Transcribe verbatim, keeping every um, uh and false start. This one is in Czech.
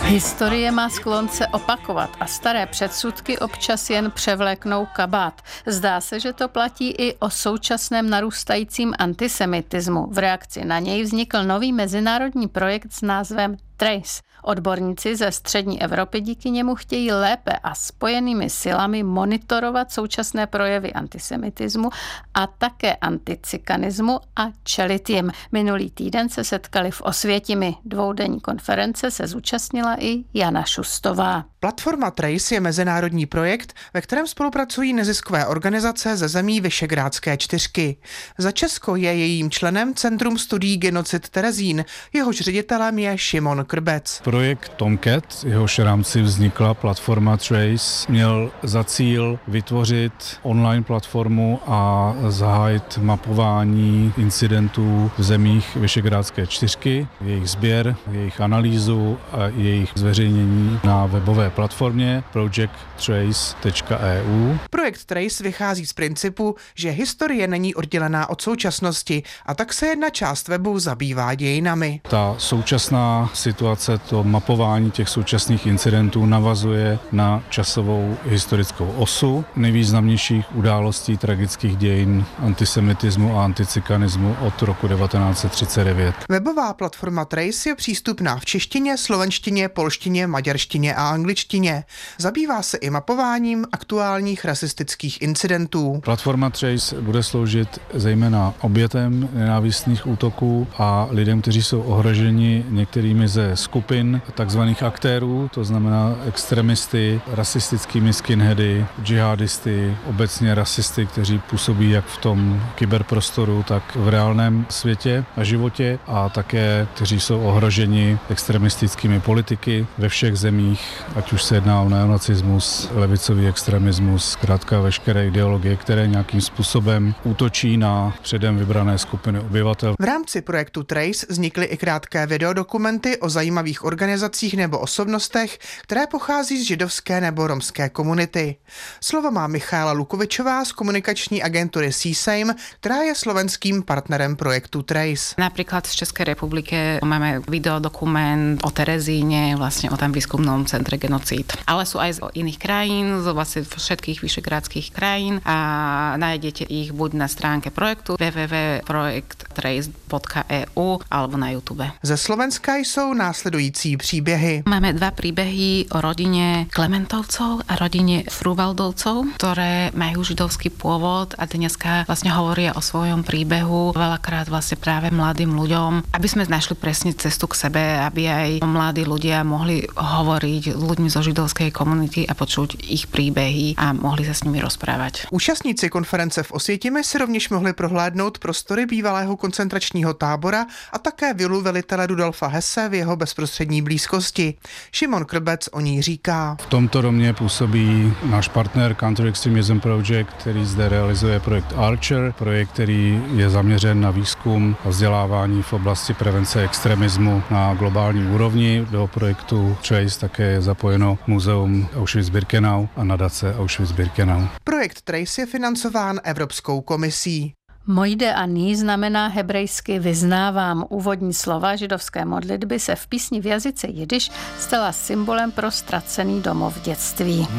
Historie má sklon se opakovat a staré předsudky občas jen převléknou kabát. Zdá se, že to platí i o současném narůstajícím antisemitismu. V reakci na něj vznikl nový mezinárodní projekt s názvem Trace. Odborníci ze střední Evropy díky němu chtějí lépe a spojenými silami monitorovat současné projevy antisemitismu a také anticikanismu a čelit jim. Minulý týden se setkali v Osvětimi. Dvoudenní konference se zúčastnila i Jana Šustová. Platforma Trace je mezinárodní projekt, ve kterém spolupracují neziskové organizace ze zemí Visegrádské čtyřky. Za Česko je jejím členem Centrum studií genocid Terezín, jehož ředitelem je Šimon Krbec. Projekt Tomcat, jehož rámci vznikla platforma Trace, měl za cíl vytvořit online platformu a zahájit mapování incidentů v zemích Visegrádské čtyřky, jejich sběr, jejich analýzu a jejich zveřejnění na webové platformě project trace tečka e u. Projekt Trace vychází z principu, že historie není oddělená od současnosti a tak se jedna část webu zabývá dějinami. Ta současná situace, to mapování těch současných incidentů navazuje na časovou historickou osu nejvýznamnějších událostí tragických dějin antisemitismu a anticikanismu od roku devatenáct set třicet devět. Webová platforma Trace je přístupná v češtině, slovenštině, polštině, maďarštině a angličtině. Zabývá se i mapováním aktuálních rasistických incidentů. Platforma Trace bude sloužit zejména obětem nenávistných útoků a lidem, kteří jsou ohroženi některými ze skupin takzvaných aktérů, to znamená extremisty, rasistickými skinheady, džihadisty, obecně rasisty, kteří působí jak v tom kyberprostoru, tak v reálném světě a životě a také, kteří jsou ohroženi extremistickými politiky ve všech zemích, ať už se jedná o neonacismus, levicový extremismus, zkrátka veškeré ideologie, které nějakým způsobem útočí na předem vybrané skupiny obyvatel. V rámci projektu Trace vznikly i krátké videodokumenty o zajímavých organizacích nebo osobnostech, které pochází z židovské nebo romské komunity. Slovo má Michála Lukovičová z komunikační agentury C S A M, která je slovenským partnerem projektu Trace. Napríklad z Českej republiky máme videodokument o Terezíne, vlastne o tam výskumnom centre genocíd. Ale sú aj z iných krajín, z vlastne všetkých vyšegrádskych krajín a nájdete ich buď na stránke projektu w w w bodka projekt trace bodka e u alebo na YouTube. Ze Slovenska jsou následující příběhy. Máme dva príbehy o rodine Klementovcov a rodine Fruvaldovcov, ktoré majú židovský pôvod a dneska vlastne hovoria o svojom príbehu veľakrát vlastne práve mladým ľuďom, aby sme našli presne cestu k sebe, aby aj mladí ľudia mohli hovoriť s ľuďmi zo židovskej komunity a počuť ich príbehy a mohli sa s nimi rozprávať. Účastníci konference v Osvětimi si rovněž mohli prohlédnout prostory bývalého koncentračního tábora a také vilu velitele Rudolfa Hesse v jeho bezprostřední blízkosti. Šimon Krbec o ní říká. V tomto domě působí náš partner Counter Extremism Project, který zde realizuje projekt Archer, projekt, který je zaměřen na výzkum a vzdělávání v oblasti prevence extremismu na globální úrovni. Do projektu Trace také je zapojeno Muzeum Auschwitz-Birkenau a nadace Auschwitz-Birkenau. Projekt Trace je financován Evropskou komisí. Mojde ani znamená hebrejsky vyznávám. Úvodní slova židovské modlitby se v písni v jazyce jidiš stala symbolem pro ztracený domov v dětství.